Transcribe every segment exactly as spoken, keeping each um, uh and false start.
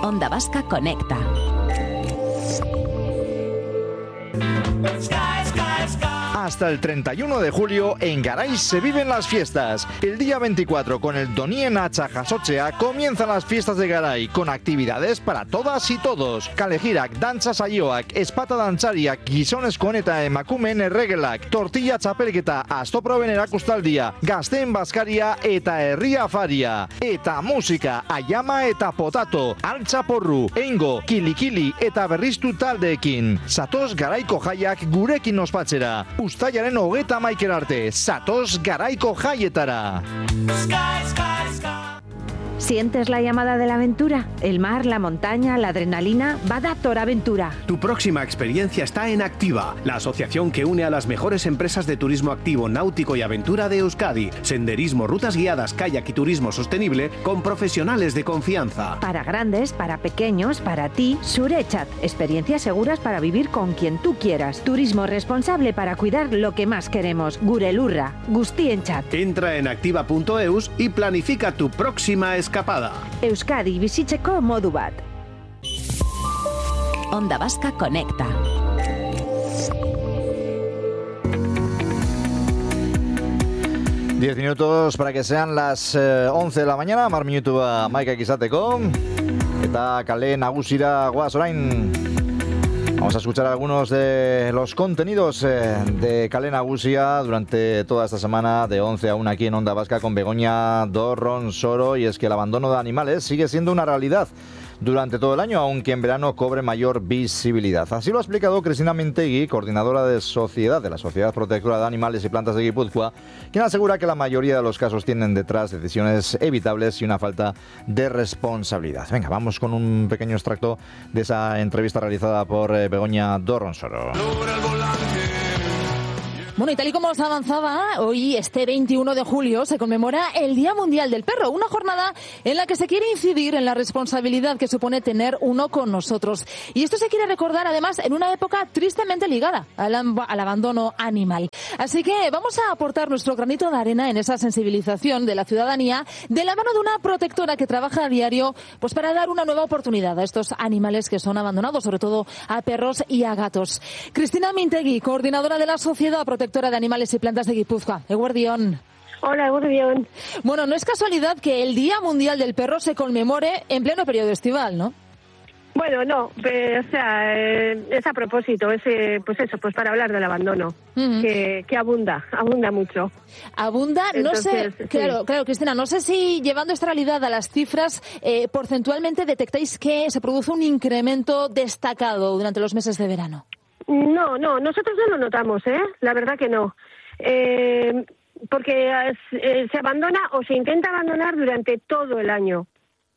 Onda Vasca Conecta. Hasta el treinta y uno de julio en Garay se viven las fiestas. El día veinticuatro con el Donien Atxa Jasotzea comienzan las fiestas de Garay con actividades para todas y todos. Kalejirak, dantza saioak, espata dantzariak, gizonezko eta emakumeen erregelak, tortilla txapelketa, astoproben erakustaldia, gazteen bazkaria eta herria afaria. Eta musika, ayama eta potato, altza porru, eingo, kilikili eta berriztu taldeekin. Zatoz Garaiko jaiak gurekin ospatzera. Uztailaren hogeita hamaikera arte, zatoz Garaiko jaietara. ¿Sientes la llamada de la aventura? El mar, la montaña, la adrenalina. Badator Aventura. Tu próxima experiencia está en Activa, la asociación que une a las mejores empresas de turismo activo, náutico y aventura de Euskadi. Senderismo, rutas guiadas, kayak y turismo sostenible con profesionales de confianza. Para grandes, para pequeños, para ti, Surechat. Experiencias seguras para vivir con quien tú quieras. Turismo responsable para cuidar lo que más queremos. Gurelurra, Guztienchat. Entra en activa punto eus y planifica tu próxima escapada. Euskadi bizitzeko modu bat. Onda Vasca Conecta. Diez minutos para que sean las eh, once de la mañana. Mar minutu ba maika izateko. Eta kale nagusira goaz orain. Vamos a escuchar algunos de los contenidos eh, de Kale Nagusia durante toda esta semana de once a una aquí en Onda Vasca con Begoña Dorronsoro. Y es que el abandono de animales sigue siendo una realidad durante todo el año, aunque en verano cobre mayor visibilidad. Así lo ha explicado Cristina Mintegui, coordinadora de Sociedad de la Sociedad Protectora de Animales y Plantas de Guipúzcoa, quien asegura que la mayoría de los casos tienen detrás decisiones evitables y una falta de responsabilidad. Venga, vamos con un pequeño extracto de esa entrevista realizada por eh, Begoña Dorronsoro. Bueno, y tal y como os avanzaba, hoy, este veintiuno de julio, se conmemora el Día Mundial del Perro, una jornada en la que se quiere incidir en la responsabilidad que supone tener uno con nosotros. Y esto se quiere recordar, además, en una época tristemente ligada al, al abandono animal. Así que vamos a aportar nuestro granito de arena en esa sensibilización de la ciudadanía de la mano de una protectora que trabaja a diario pues para dar una nueva oportunidad a estos animales que son abandonados, sobre todo a perros y a gatos. Cristina Mintegui, coordinadora de la Sociedad Protectora de Animales y Plantas de Guipúzcoa. Eguerdión. Hola, eguerdión. Bueno, no es casualidad que el Día Mundial del Perro se conmemore en pleno periodo estival, ¿no? Bueno, no, pero, o sea, eh, es a propósito, es, eh, pues eso, pues para hablar del abandono, uh-huh. que, que abunda, abunda mucho. Abunda, Entonces, no sé, claro, sí. claro, Cristina, no sé si llevando esta realidad a las cifras, eh, porcentualmente detectáis que se produce un incremento destacado durante los meses de verano. No, no, nosotros no lo notamos, ¿eh? La verdad que no. Eh, porque eh, se abandona o se intenta abandonar durante todo el año.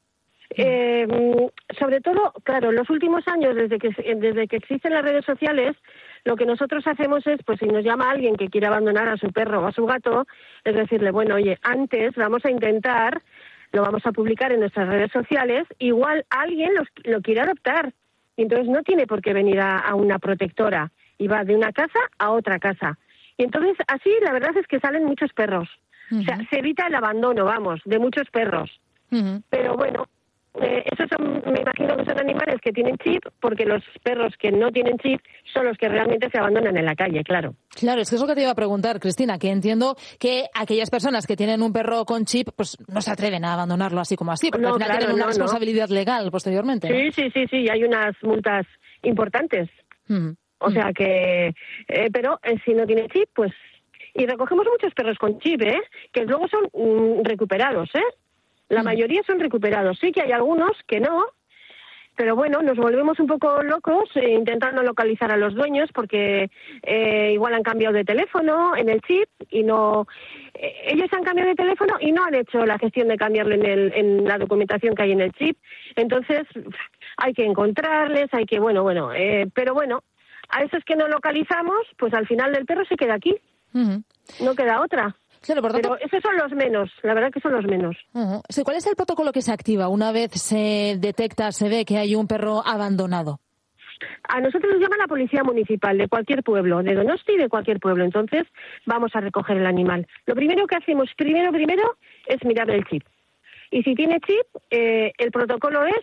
Eh, sobre todo, claro, los últimos años, desde que desde que existen las redes sociales, lo que nosotros hacemos es, pues si nos llama alguien que quiere abandonar a su perro o a su gato, es decirle, bueno, oye, antes vamos a intentar, lo vamos a publicar en nuestras redes sociales, igual alguien los, lo quiere adoptar. Y entonces no tiene por qué venir a, a una protectora. Y va de una casa a otra casa. Y entonces así la verdad es que salen muchos perros. Uh-huh. O sea, se evita el abandono, vamos, de muchos perros. Uh-huh. Pero bueno, eh, esos son, me imagino que son animales que tienen chip, porque los perros que no tienen chip son los que realmente se abandonan en la calle, claro. Claro, es que es lo que te iba a preguntar, Cristina, que entiendo que aquellas personas que tienen un perro con chip, pues no se atreven a abandonarlo así como así, porque no, al final claro, tienen una no, responsabilidad no. legal posteriormente. Sí, ¿no? sí, sí, sí, hay unas multas importantes. Uh-huh. O sea que, eh, pero eh, si no tiene chip, pues... Y recogemos muchos perros con chip, ¿eh? Que luego son mm, recuperados, ¿eh? La uh-huh. mayoría son recuperados. Sí que hay algunos que no, pero bueno, nos volvemos un poco locos eh, intentando localizar a los dueños porque eh, igual han cambiado de teléfono en el chip y no... Eh, ellos han cambiado de teléfono y no han hecho la gestión de cambiarlo en, el, en la documentación que hay en el chip. Entonces hay que encontrarles, hay que... Bueno, bueno, eh, pero bueno, a esos que no localizamos, pues al final del perro se queda aquí. Uh-huh. No queda otra. Claro, por tanto... Pero esos son los menos, la verdad que son los menos. Uh-huh. ¿Cuál es el protocolo que se activa una vez se detecta, se ve que hay un perro abandonado? A nosotros nos llama la policía municipal de cualquier pueblo, de Donosti y de cualquier pueblo. Entonces vamos a recoger el animal. Lo primero que hacemos, primero, primero, es mirar el chip. Y si tiene chip, eh, el protocolo es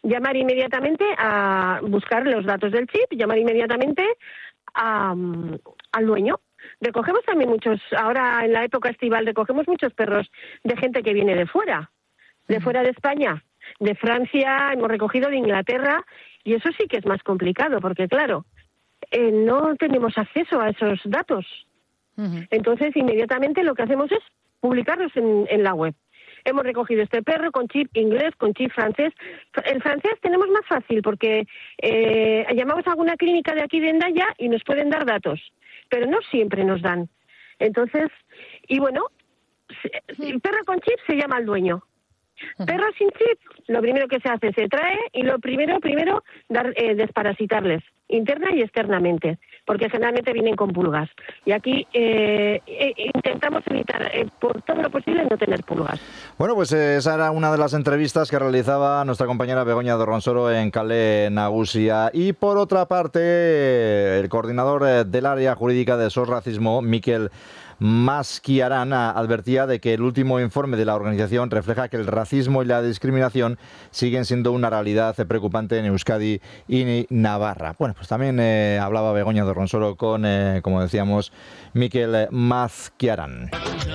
llamar inmediatamente a buscar los datos del chip, llamar inmediatamente a, al dueño. Recogemos también muchos, ahora en la época estival recogemos muchos perros de gente que viene de fuera, de fuera de España, de Francia, hemos recogido de Inglaterra, y eso sí que es más complicado, porque claro, eh, no tenemos acceso a esos datos. Uh-huh. Entonces, inmediatamente lo que hacemos es publicarlos en, en la web. Hemos recogido este perro con chip inglés, con chip francés. El francés tenemos más fácil porque eh, llamamos a alguna clínica de aquí de Hendaya y nos pueden dar datos, pero no siempre nos dan. Entonces, y bueno, el perro con chip se llama al dueño. Perro sin chip, lo primero que se hace se trae y lo primero, primero, dar, eh, desparasitarles, interna y externamente, porque generalmente vienen con pulgas. Y aquí eh, eh, intentamos evitar, eh, por todo lo posible, no tener pulgas. Bueno, pues eh, esa era una de las entrevistas que realizaba nuestra compañera Begoña Dorronsoro en Kale Nagusia. Y por otra parte, el coordinador del área jurídica de SOS Racismo, Mikel Masquiarán, advertía de que el último informe de la organización refleja que el racismo y la discriminación siguen siendo una realidad preocupante en Euskadi y Navarra. Bueno, pues también eh, hablaba Begoña Dorronsoro con, eh, como decíamos, Mikel Masquiarán.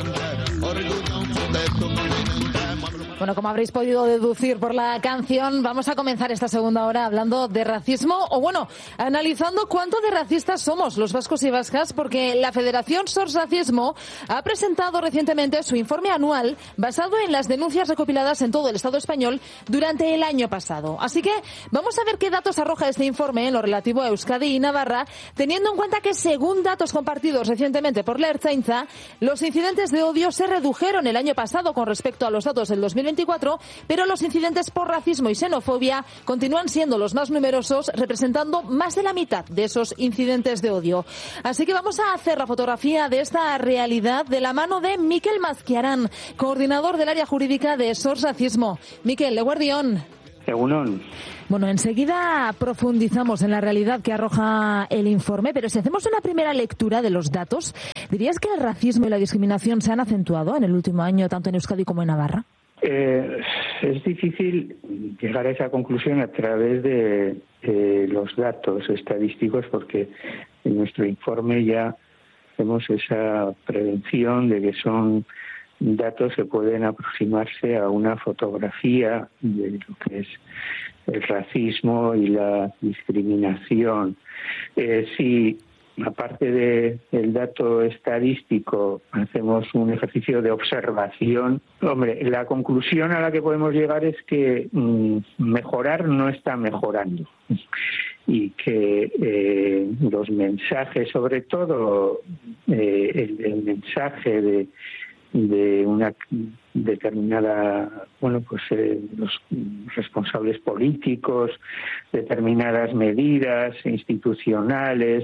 Bueno, como habréis podido deducir por la canción, vamos a comenzar esta segunda hora hablando de racismo, o bueno, analizando cuánto de racistas somos los vascos y vascas, porque la Federación SOS Racismo ha presentado recientemente su informe anual basado en las denuncias recopiladas en todo el Estado español durante el año pasado. Así que vamos a ver qué datos arroja este informe en lo relativo a Euskadi y Navarra, teniendo en cuenta que según datos compartidos recientemente por la Ertzaintza, los incidentes de odio se redujeron el año pasado con respecto a los datos del dos mil veinticuatro, pero los incidentes por racismo y xenofobia continúan siendo los más numerosos, representando más de la mitad de esos incidentes de odio. Así que vamos a hacer la fotografía de esta realidad de la mano de Mikel Masquiarán, coordinador del área jurídica de SOS Racismo. Mikel, eguerdión. Egunon. Bueno, enseguida profundizamos en la realidad que arroja el informe, pero si hacemos una primera lectura de los datos, ¿dirías que el racismo y la discriminación se han acentuado en el último año, tanto en Euskadi como en Navarra? Eh, es difícil llegar a esa conclusión a través de eh, los datos estadísticos, porque en nuestro informe ya hacemos esa prevención de que son datos que pueden aproximarse a una fotografía de lo que es el racismo y la discriminación. Eh, si aparte de el dato estadístico hacemos un ejercicio de observación, hombre, la conclusión a la que podemos llegar es que mmm, mejorar no está mejorando y que eh, los mensajes, sobre todo eh, el, el mensaje de de una determinada, bueno, pues eh, los responsables políticos, determinadas medidas institucionales,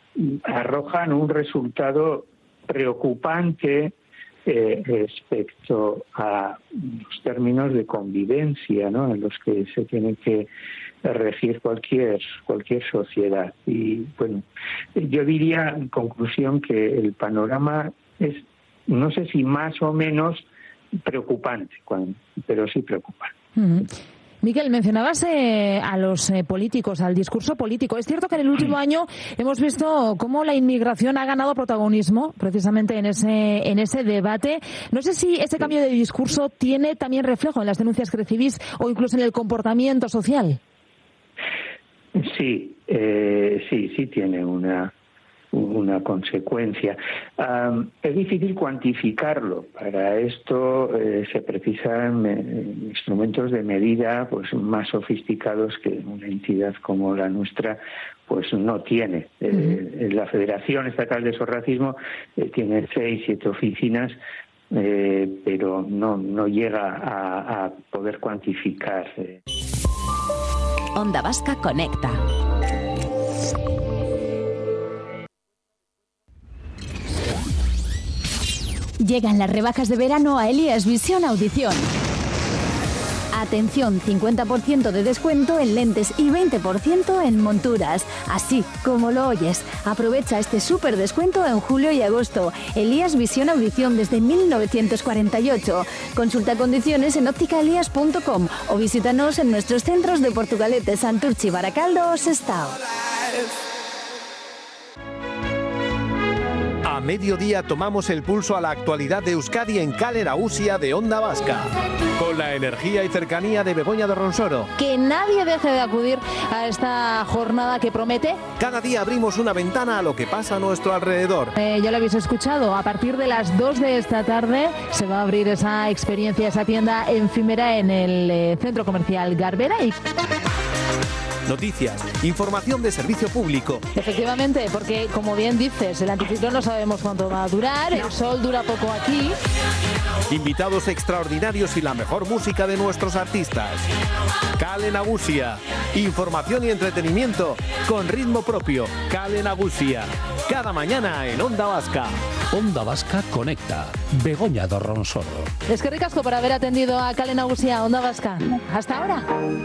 arrojan un resultado preocupante eh, respecto a los términos de convivencia, ¿no?, en los que se tiene que regir cualquier cualquier sociedad. Y bueno, yo diría en conclusión que el panorama es, no sé si más o menos preocupante, pero sí preocupante. Uh-huh. Mikel, mencionabas eh, a los eh, políticos, al discurso político. Es cierto que en el último año hemos visto cómo la inmigración ha ganado protagonismo precisamente en ese en ese debate. No sé si ese cambio de discurso tiene también reflejo en las denuncias que recibís o incluso en el comportamiento social. Sí, eh, sí, sí tiene una una consecuencia. Um, es difícil cuantificarlo. Para esto eh, se precisan eh, instrumentos de medida pues más sofisticados que una entidad como la nuestra pues no tiene. Eh, la Federación Estatal de SOS Racismo eh, tiene seis, siete oficinas, eh, pero no, no llega a, a poder cuantificar. Eh. Onda Vasca Conecta. Llegan las rebajas de verano a Elías Visión Audición. Atención, cincuenta por ciento de descuento en lentes y veinte por ciento en monturas. Así como lo oyes. Aprovecha este súper descuento en julio y agosto. Elías Visión Audición desde mil novecientos cuarenta y ocho. Consulta condiciones en óptica elías punto com o visítanos en nuestros centros de Portugalete, Santurchi, Baracaldo o Sestao. A mediodía tomamos el pulso a la actualidad de Euskadi en Kale Nagusia de Onda Vasca. Con la energía y cercanía de Begoña de Ronsoro. Que nadie deje de acudir a esta jornada que promete. Cada día abrimos una ventana a lo que pasa a nuestro alrededor. Eh, ya lo habéis escuchado, a partir de las dos de esta tarde se va a abrir esa experiencia, esa tienda efímera en el eh, centro comercial Garbera. Y noticias, información de servicio público. Efectivamente, porque como bien dices, el anticiclón no sabemos cuánto va a durar, el sol dura poco aquí. Invitados extraordinarios y la mejor música de nuestros artistas. Kale Nagusia, información y entretenimiento con ritmo propio. Kale Nagusia, cada mañana en Onda Vasca. Onda Vasca conecta. Begoña de Ronsoro. Es que ricasco por haber atendido a Kale Nagusia, Onda Vasca. Hasta ahora.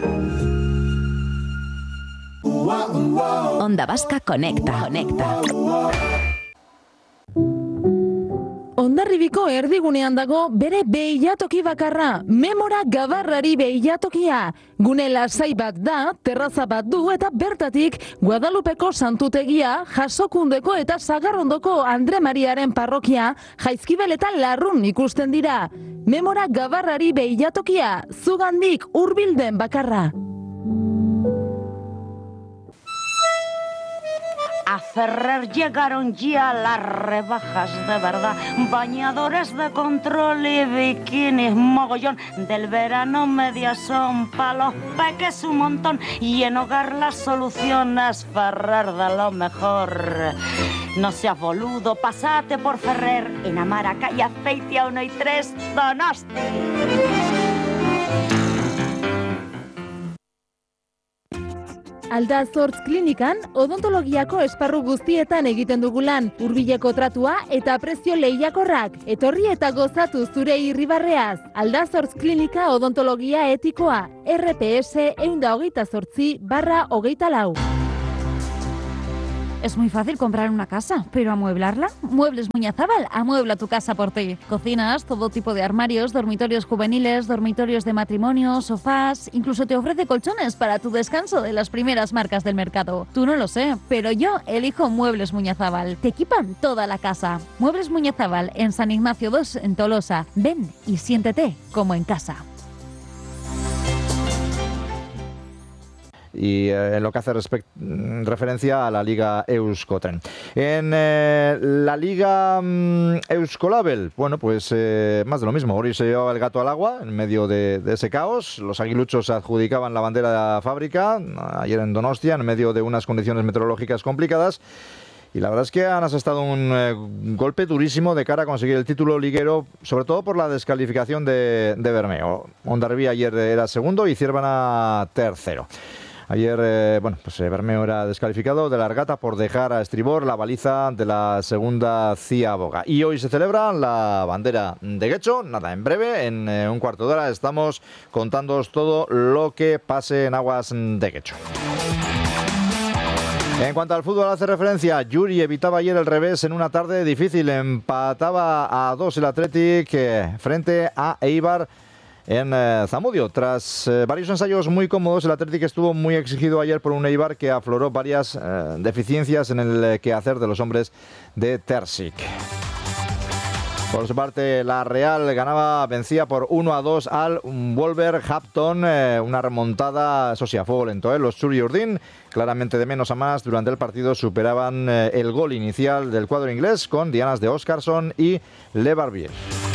Onda Vasca conecta. Conecta. Hondarribiko erdigunean dago bere beilatoki bakarra, Memora Gabarrari beilatokia. Gune lasai bat da, terraza bat du eta bertatik Guadalupeko santutegia, Jasokundeko eta Sagarrondoko Andre Mariaren parrokia, Jaizkibel eta Larrun ikusten dira. Memora Gabarrari beilatokia, zugandik hurbilden bakarra. A Ferrer llegaron ya las rebajas de verdad, bañadores de control y bikinis mogollón, del verano medias son pa' los peques un montón, y en hogar las soluciones Ferrer de lo mejor. No seas boludo, pasate por Ferrer, en Amara, calle Azpeitia uno y tres, Donosti. Aldazortz klinikan odontologiako esparru guztietan egiten dugu lan, hurbileko tratua eta prezio lehiakorrak. Etorri eta gozatu zure irribarreaz. Aldazortz klinika odontologia etikoa, R P S ehun eta hogeita zortzi barra hogeita lau. Es muy fácil comprar una casa, pero amueblarla. Muebles Muñazábal amuebla tu casa por ti. Cocinas, todo tipo de armarios, dormitorios juveniles, dormitorios de matrimonio, sofás, incluso te ofrece colchones para tu descanso de las primeras marcas del mercado. Tú no lo sé, pero yo elijo Muebles Muñazábal. Te equipan toda la casa. Muebles Muñazábal en San Ignacio dos en Tolosa. Ven y siéntete como en casa. Y eh, en lo que hace referencia a la Liga Euskotren. En eh, la Liga um, Euskolabel, bueno, pues eh, más de lo mismo. Ori se llevaba el gato al agua en medio de, de ese caos. Los aguiluchos adjudicaban la bandera de la fábrica ayer en Donostia, en medio de unas condiciones meteorológicas complicadas. Y la verdad es que han asestado un eh, golpe durísimo de cara a conseguir el título liguero, sobre todo por la descalificación de, de Bermeo. Hondarribia ayer era segundo y Ciervana tercero. Ayer, eh, bueno, pues eh, Bermeo era descalificado de la regata por dejar a estribor la baliza de la segunda Ciaboga. Y hoy se celebra la bandera de Guecho. Nada, en breve, en eh, un cuarto de hora, estamos contándoos todo lo que pase en aguas de Guecho. En cuanto al fútbol hace referencia, Yuri evitaba ayer el revés en una tarde difícil. Empataba a dos el Athletic eh, frente a Eibar en eh, Zamudio. Tras eh, varios ensayos muy cómodos, el Athletic estuvo muy exigido ayer por un Eibar que afloró varias eh, deficiencias en el eh, quehacer de los hombres de Terzic. Por su parte, la Real ganaba, vencía por uno a dos al Wolverhampton, eh, una remontada, eso sí, a fuego lento. Eh. Los Churi-Urdin, claramente de menos a más, durante el partido superaban eh, el gol inicial del cuadro inglés con dianas de Oscarson y Le Barbier.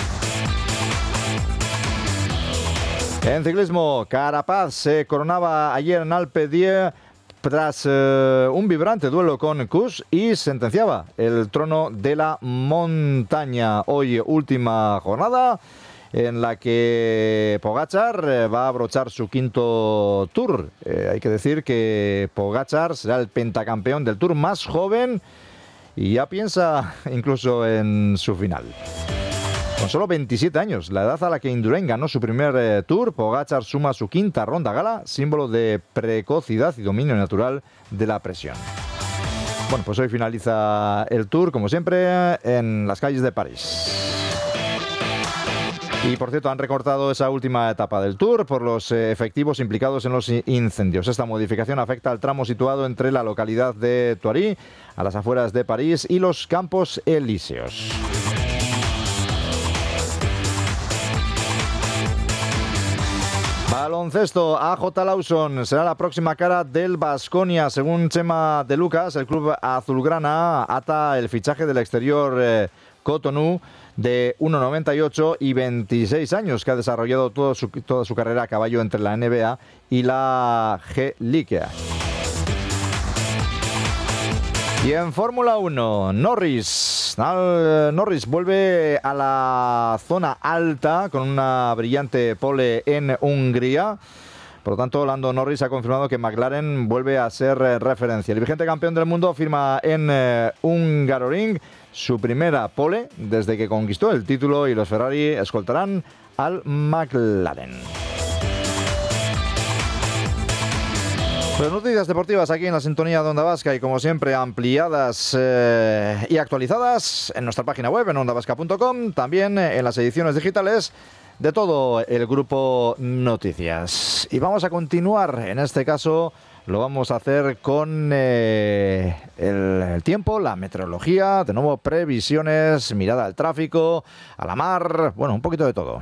En ciclismo, Carapaz se coronaba ayer en Alpe d'Huez tras eh, un vibrante duelo con Kuss y sentenciaba el trono de la montaña. Hoy última jornada en la que Pogačar eh, va a abrochar su quinto Tour. Eh, hay que decir que Pogačar será el pentacampeón del Tour más joven y ya piensa incluso en su final. Con solo veintisiete años, la edad a la que Indurain ganó su primer eh, Tour, Pogačar suma su quinta ronda gala, símbolo de precocidad y dominio natural de la presión. Bueno, pues hoy finaliza el Tour, como siempre, en las calles de París. Y, por cierto, han recortado esa última etapa del Tour por los eh, efectivos implicados en los incendios. Esta modificación afecta al tramo situado entre la localidad de Thoiry, a las afueras de París, y los Campos Elíseos. Baloncesto, A J Lawson será la próxima cara del Baskonia. Según Chema de Lucas, el club azulgrana ata el fichaje del exterior eh, Cotonou, de uno noventa y ocho y veintiséis años, que ha desarrollado todo su, toda su carrera a caballo entre la N B A y la G-League. Y en Fórmula uno, Norris. Norris vuelve a la zona alta con una brillante pole en Hungría. Por lo tanto, Lando Norris ha confirmado que McLaren vuelve a ser referencia. El vigente campeón del mundo firma en eh, Hungaroring su primera pole desde que conquistó el título, y los Ferrari escoltarán al McLaren. Pues noticias deportivas aquí en la sintonía de Onda Vasca, y como siempre ampliadas eh, y actualizadas en nuestra página web en onda vasca punto com, también en las ediciones digitales de todo el grupo Noticias. Y vamos a continuar, en este caso lo vamos a hacer con eh, el, el tiempo, la meteorología, de nuevo previsiones, mirada al tráfico, a la mar, bueno, un poquito de todo.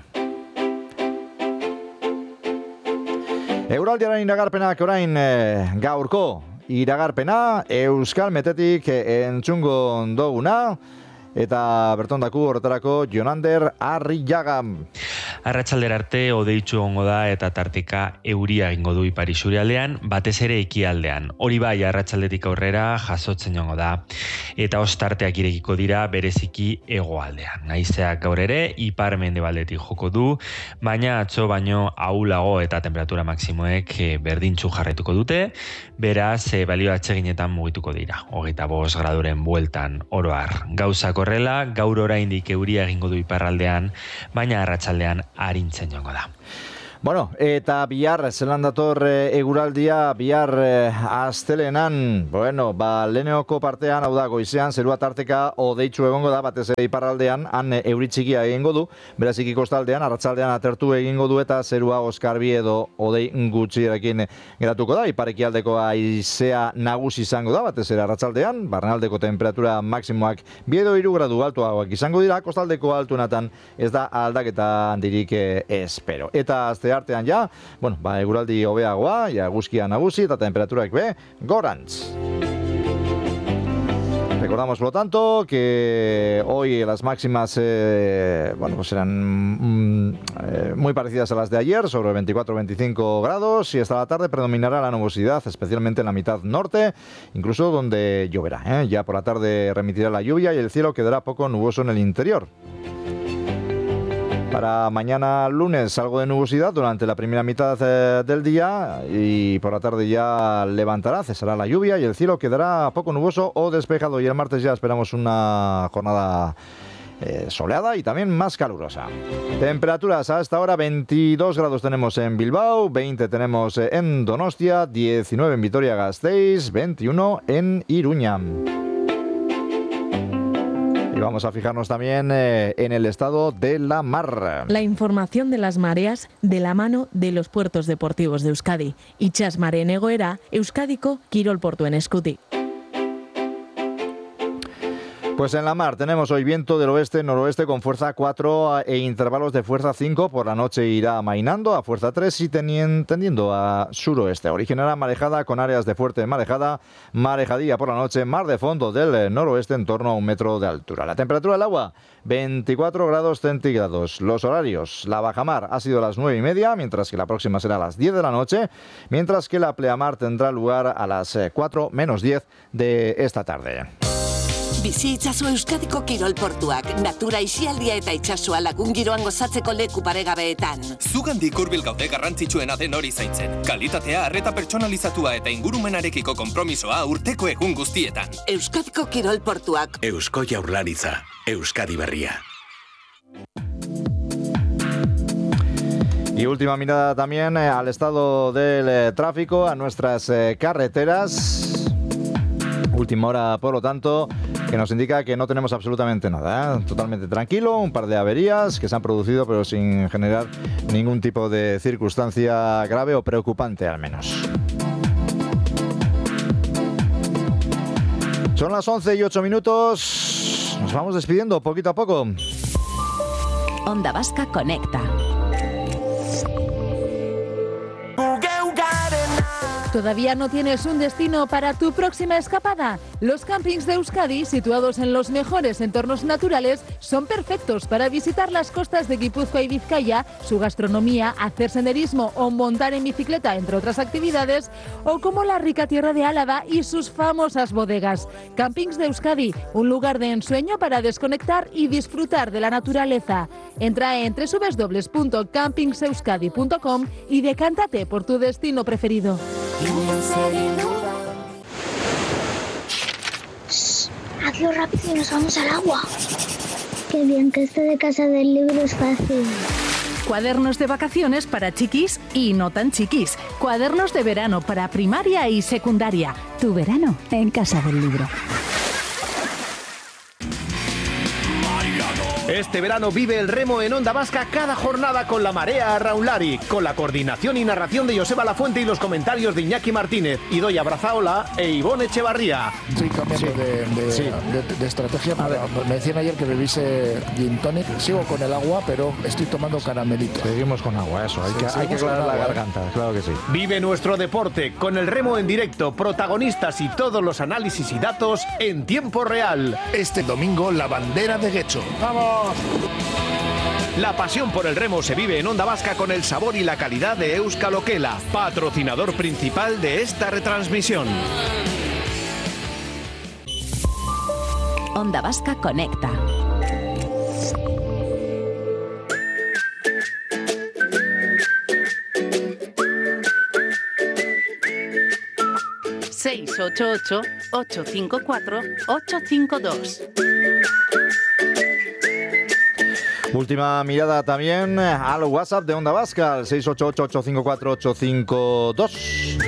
Euraldiaren iragarpenak orain eh, gaurko iragarpena Euskal Metetik eh, entzungo duguna, eta bertondaku horretarako Jonander Arrillaga. Arratsaldera arte hodeitsu egongo da eta tarteka euria egingo du ipar isurialdean, batez ere ekialdean. Hori bai, arratsaldetik aurrera jasotzen joango da. Eta ostarteak irekiko dira bereziki hegoaldean. Haizeak gaur ere ipar mendebaldetik joko du, baina atzo baino ahulago eta temperatura maksimoek berdintzu jarraituko dute, beraz balio atseginetan mugituko dira. hogeita bost graduren bueltan oro har. Gauzak horrela, gaur oraindik euria egingo du iparraldean, baina arratsaldean arintzen joango da. Bueno, eta bihar zelan dator e, eguraldia, bihar e, astelenan, bueno, ba, leheneoko partean, hau da, goizean, zerua tarteka odeitzu egongo da, batez ere iparraldean, han euritxikia egingo du, beraziki kostaldean, arratsaldean atertu egingo du, eta zerua oskarbi edo odei gutxirekin geratuko da, iparekialdeko haizea nagusi izango da, batez ere arratsaldean, barnealdeko temperatura maksimoak bi edo hiru gradu altuagoak izango dira, kostaldeko altunatan ez da aldaketa handirik e, espero. Eta azte artean ja, bueno, ba, eguraldi hobeagoa, ja, eguzkia nagusi eta temperaturak be, gorantz. Recordamos, por lo tanto, que hoy las máximas eh, bueno, pues serán mm, eh, muy parecidas a las de ayer, sobre veinticuatro a veinticinco grados, y hasta la tarde predominará la nubosidad, especialmente en la mitad norte, incluso donde lloverá. ¿eh? Ya por la tarde remitirá la lluvia y el cielo quedará poco nuboso en el interior. Para mañana lunes algo de nubosidad durante la primera mitad eh, del día, y por la tarde ya levantará, cesará la lluvia y el cielo quedará poco nuboso o despejado, y el martes ya esperamos una jornada eh, soleada y también más calurosa. Temperaturas a esta hora: veintidós grados tenemos en Bilbao, veinte tenemos en Donostia, diecinueve en Vitoria-Gasteiz, veintiuno en Iruña. Y vamos a fijarnos también eh, en el estado de la mar. La información de las mareas de la mano de los puertos deportivos de Euskadi. Itxas mareen egoera, Euskadiko kirol portuen eskutik. Pues en la mar tenemos hoy viento del oeste-noroeste con fuerza cuatro e intervalos de fuerza cinco. Por la noche irá amainando a fuerza tres y tendiendo a suroeste. Originará marejada con áreas de fuerte marejada, marejadilla por la noche, mar de fondo del noroeste en torno a un metro de altura. La temperatura del agua, veinticuatro grados centígrados. Los horarios: la bajamar ha sido a las nueve y media, mientras que la próxima será a las diez de la noche, mientras que la pleamar tendrá lugar a las cuatro menos diez de esta tarde. Bizi itzazu Euskadiko kirol portuak, natura isialdia eta itsasua lagun giroan gozatzeko leku paregabeetan. Zugandik hurbil gaude garrantzitsuena den hori zaintzen. Kalitatea, arreta pertsonalizatua eta ingurumenarekiko konpromisoa urteko egun guztietan. Euskadiko kirol portuak. Eusko Jaurlaritza, Euskadi berria. Y última mirada también eh, al estado del eh, tráfico, a nuestras eh, carreteras. Última hora, por lo tanto, que nos indica que no tenemos absolutamente nada, ¿eh? Totalmente tranquilo, un par de averías que se han producido, pero sin generar ningún tipo de circunstancia grave o preocupante, al menos. Son las once y ocho minutos. Nos vamos despidiendo poquito a poco. Onda Vasca Conecta. ¿Todavía no tienes un destino para tu próxima escapada? Los campings de Euskadi, situados en los mejores entornos naturales, son perfectos para visitar las costas de Guipúzcoa y Vizcaya, su gastronomía, hacer senderismo o montar en bicicleta, entre otras actividades, o como la rica tierra de Álava y sus famosas bodegas. Campings de Euskadi, un lugar de ensueño para desconectar y disfrutar de la naturaleza. Entra en doble u doble u doble u punto campings euskadi punto com y decántate por tu destino preferido. Shh, hazlo rápido y nos vamos al agua. Qué bien que esto de casa del libro es fácil. Cuadernos de vacaciones para chiquis y no tan chiquis. Cuadernos de verano para primaria y secundaria. Tu verano en casa del libro. Este verano vive el remo en Onda Vasca cada jornada con la Marea Raunlari, con la coordinación y narración de Joseba Lafuente y los comentarios de Iñaki Martínez, Idoia Brazaola e Ivonne Echevarría. Estoy cambiando Sí. de, de, Sí. de- de estrategia. Me decían ayer que bebiese gin tonic. Sigo con el agua, pero estoy tomando caramelito. Seguimos con agua, eso. Hay Sí, que, hay que seguimos con aclarar la agua, ¿eh? garganta, claro que sí. Vive nuestro deporte con el remo en directo, protagonistas y todos los análisis y datos en tiempo real. Este domingo, la bandera de Guecho. ¡Vamos! La pasión por el remo se vive en Onda Vasca con el sabor y la calidad de Euskal Okela, patrocinador principal de esta retransmisión. Onda Vasca Conecta. seis ocho ocho, ocho cinco cuatro, ocho cinco dos. Última mirada también al WhatsApp de Onda Vasca, al seis ocho ocho, ocho cinco cuatro, ocho cinco dos.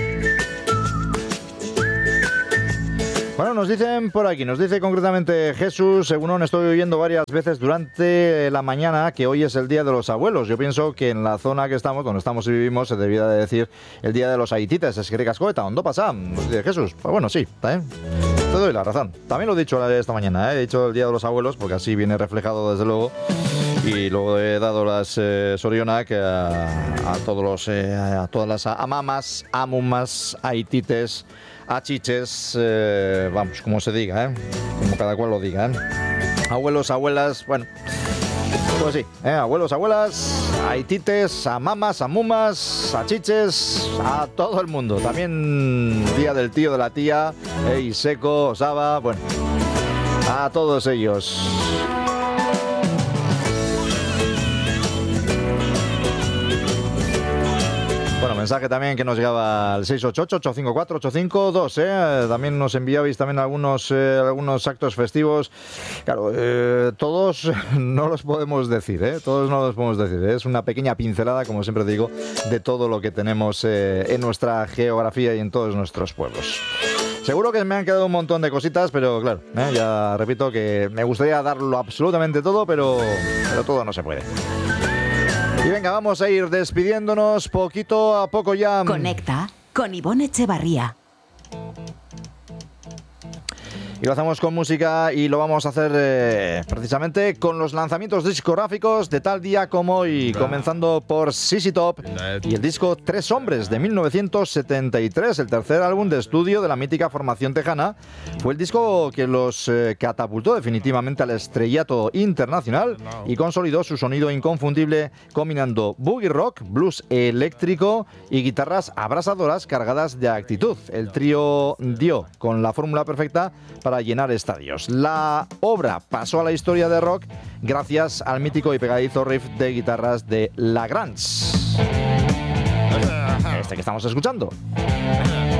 Bueno, nos dicen por aquí, nos dice concretamente Jesús, según estoy oyendo varias veces durante la mañana que hoy es el Día de los Abuelos. Yo pienso que en la zona que estamos, donde estamos y vivimos, se debía de decir el Día de los Aitites. Es que cascoeta, ¿dónde pasa? Nos dice Jesús. Pues bueno, sí, también te doy la razón. También lo he dicho esta mañana, ¿eh? He dicho el Día de los Abuelos porque así viene reflejado desde luego. Y luego he dado las eh, Sorionak a, a todos los, eh, a todas las amamas, amumas, aitites, achiches, eh, vamos, como se diga, ¿eh? Como cada cual lo diga, ¿eh? Abuelos, abuelas, bueno, pues sí, ¿eh? Abuelos, abuelas, aitites, amamas, amumas, achiches, a todo el mundo. También día del tío, de la tía, eh, Iseco, Osaba, bueno, a todos ellos. Bueno, mensaje también que nos llegaba al seis ocho ocho, ocho cinco cuatro, ocho cinco dos, ¿eh? También nos enviabais también algunos, eh, algunos actos festivos. Claro, eh, todos no los podemos decir, ¿eh? Todos no los podemos decir. ¿eh? Es una pequeña pincelada, como siempre digo, de todo lo que tenemos eh, en nuestra geografía y en todos nuestros pueblos. Seguro que me han quedado un montón de cositas, pero claro, ¿eh? Ya repito que me gustaría darlo absolutamente todo, pero, pero todo no se puede. Y venga, vamos a ir despidiéndonos poquito a poco ya. Conecta con Ivonne Echevarría. Y lo hacemos con música y lo vamos a hacer eh, precisamente con los lanzamientos discográficos de tal día como hoy, comenzando por Z Z Top y el disco Tres Hombres de mil novecientos setenta y tres, el tercer álbum de estudio de la mítica formación tejana. Fue el disco que los eh, catapultó definitivamente al estrellato internacional y consolidó su sonido inconfundible combinando boogie rock, blues eléctrico y guitarras abrasadoras cargadas de actitud. El trío dio con la fórmula perfecta para llenar estadios. La obra pasó a la historia de rock gracias al mítico y pegadizo riff de guitarras de Lagrange. Este que estamos escuchando.